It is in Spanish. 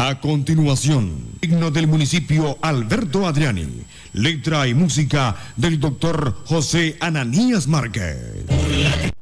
A continuación, himno del municipio Alberto Adriani, letra y música del doctor José Ananías Márquez.